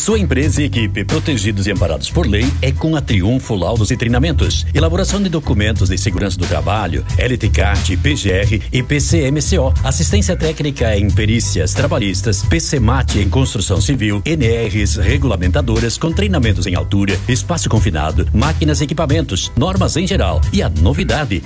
Sua empresa e equipe, protegidos e amparados por lei, é com a Triunfo Laudos e Treinamentos. Elaboração de documentos de segurança do trabalho, LTCAT, PGR e PCMCO. Assistência técnica em perícias trabalhistas, PCMAT em construção civil, NRs regulamentadoras com treinamentos em altura, espaço confinado, máquinas e equipamentos, normas em geral. E a novidade,